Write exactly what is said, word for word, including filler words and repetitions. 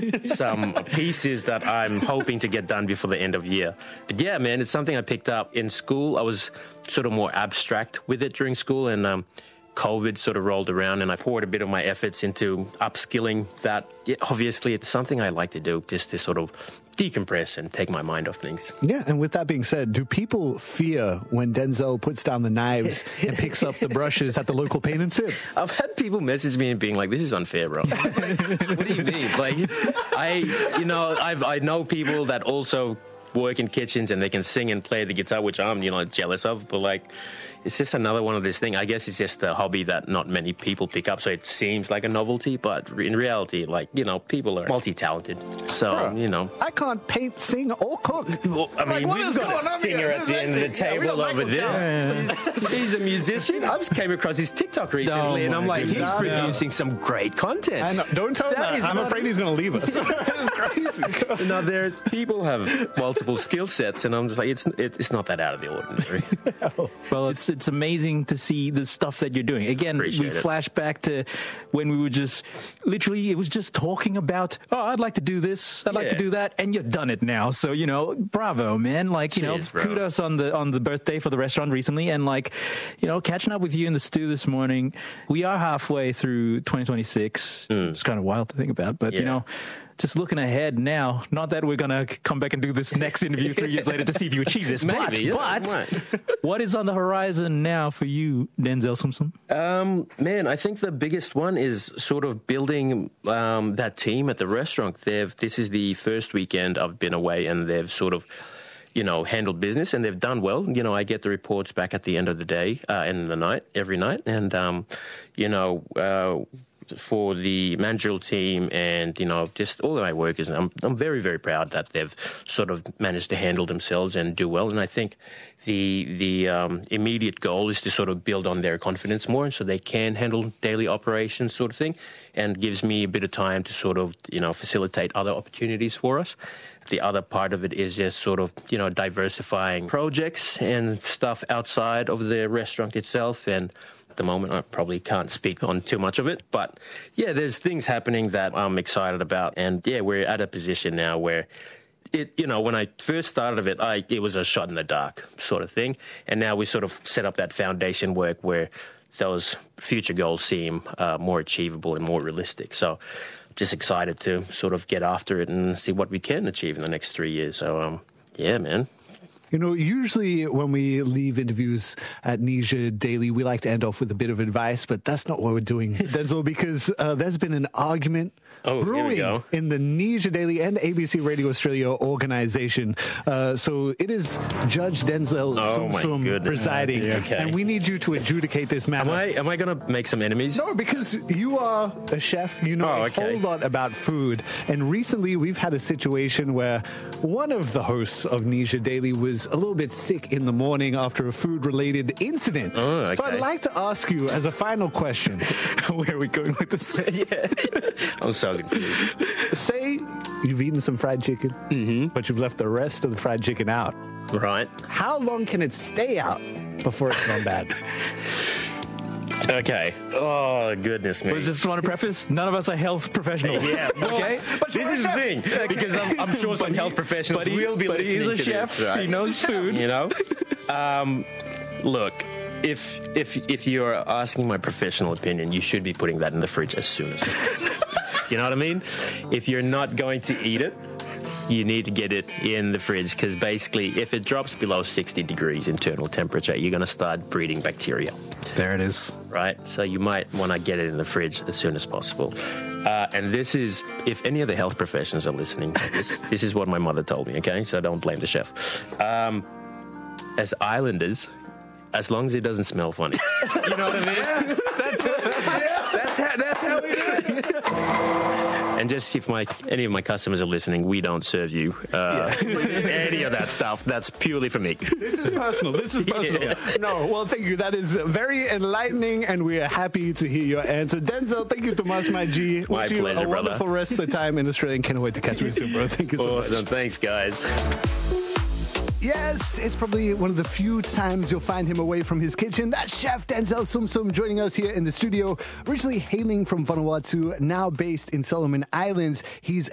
some pieces that I'm hoping to get done before the end of year. But yeah, man, it's something I picked up in school. I was sort of more abstract with it during school, and um, COVID sort of rolled around, and I poured a bit of my efforts into upskilling that. Yeah, obviously, it's something I like to do, just to sort of decompress and take my mind off things. Yeah, and with that being said, do people fear when Denzel puts down the knives and picks up the brushes at the local paint and sip? I've had people message me and being like, "This is unfair, bro." Like, what do you mean? Like, I, you know, I've I know people that also work in kitchens and they can sing and play the guitar, which I'm, you know, jealous of. But like, it's just another one of these things. I guess it's just a hobby that not many people pick up, so it seems like a novelty. But in reality, like, you know, people are multi-talented. So, Bro, you know. I can't paint, sing, or cook. Well, I mean, like, we've got a singer at the end of the table over there. He's, he's a musician. I just came across his TikTok recently, Oh, and I'm my like, goodness. he's producing some great content. I know. Don't tell him That that. is I'm not- afraid he's going to leave us. You know, there people have multiple skill sets, and I'm just like, it's it, it's not that out of the ordinary. Well, it's it's amazing to see the stuff that you're doing. Again, Appreciate we it. flash back to when we were just literally, it was just talking about, oh, I'd like to do this, I'd like to Yeah. do that, and you've done it now. So, you know, bravo, man. Like, you Cheers, know, bro. kudos on the on the birthday for the restaurant recently, and like, you know, catching up with you in the stew this morning. We are halfway through twenty twenty-six. It's kind of wild to think about, but you Yeah. know, just looking ahead now, not that we're going to come back and do this next interview three years later to see if you achieve this, Maybe, but, yeah, but what is on the horizon now for you, Denzel Simpson? Um, man, I think the biggest one is sort of building um, that team at the restaurant. They've this is the first weekend I've been away, and they've sort of, you know, handled business, and they've done well. You know, I get the reports back at the end of the day, uh, and the night, every night, and um, you know. Uh, for the managerial team and, you know, just all of my workers. And I'm, I'm very, very proud that they've sort of managed to handle themselves and do well. And I think the the um, immediate goal is to sort of build on their confidence more so they can handle daily operations sort of thing, and gives me a bit of time to sort of, you know, facilitate other opportunities for us. The other part of it is just sort of, you know, diversifying projects and stuff outside of the restaurant itself. And at the moment, I probably can't speak on too much of it. But, yeah, there's things happening that I'm excited about. And, yeah, we're at a position now where, it, you know, when I first started of it, I, it was a shot in the dark sort of thing. And now we sort of set up that foundation work where those future goals seem uh, more achievable and more realistic. So just excited to sort of get after it and see what we can achieve in the next three years. So, um, yeah, man. You know, usually when we leave interviews at Nisha Daily, we like to end off with a bit of advice, but that's not what we're doing, Denzel, because uh, there's been an argument Oh, here we brewing go. in the Nisha Daily and A B C Radio Australia organization. Uh, so it is Judge Denzel Oh, my Sumsum goodness. presiding, Oh, dear. Okay. and we need you to adjudicate this matter. Am I am I going to make some enemies? No, because you are a chef. You know Oh, a okay. whole lot about food. And recently we've had a situation where one of the hosts of Nisha Daily was a little bit sick in the morning after a food-related incident. Oh, okay. So I'd like to ask you, as a final question, Where are we going with this? Yeah. I'm so confused. say you've eaten some fried chicken, Mm-hmm. but you've left the rest of the fried chicken out. Right. How long can it stay out before it's gone bad? Okay. Oh, goodness me. I just want to preface, none of us are health professionals. Yeah, well, okay? this is the thing, because I'm, I'm sure some health professionals but he, will be but listening he's a to chef. this, right? He knows food. You know? Um, look, if if if you're asking my professional opinion, you should be putting that in the fridge as soon as You know what I mean? If you're not going to eat it, you need to get it in the fridge, because basically if it drops below sixty degrees internal temperature, you're going to start breeding bacteria. There it is. Right? So you might want to get it in the fridge as soon as possible. Uh, and this is, if any of the health professionals are listening to this, this is what my mother told me, okay? So don't blame the chef. Um, as islanders, as long as it doesn't smell funny. You know what I mean? Yes, that's it. That's how, that's how we do it. And just if my any of my customers are listening, we don't serve you uh, any of that stuff. That's purely for me. This is personal. This is personal. Yeah. No, well, thank you. That is very enlightening, and we are happy to hear your answer. Denzel, thank you, Tomas, my G. My Wish you pleasure, a brother. wonderful rest of the time in Australia, and can't wait to catch you soon, bro. Thank you so much. Awesome. Thanks, guys. Yes, it's probably one of the few times you'll find him away from his kitchen. That's Chef Denzel Sumsum joining us here in the studio. Originally hailing from Vanuatu, now based in Solomon Islands. He's